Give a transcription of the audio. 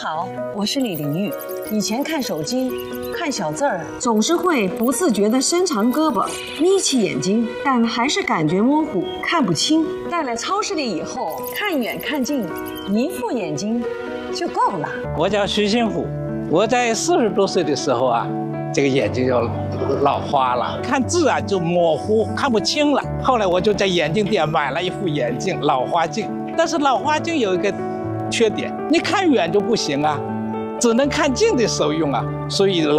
好，我是李玲玉。以前看手机、看小字儿，总是会不自觉地伸长胳膊、眯起眼睛，但还是感觉模糊，看不清。到了超市里以后，看远看近，一副眼睛就够了。 我叫徐新虎，我在40多岁的时候啊，这个眼睛就老花了，看字啊就模糊，看不清了。后来我就在眼镜店买了一副眼镜，老花镜。但是老花镜有一个缺点，你看远就不行啊，只能看近的时候用啊，所以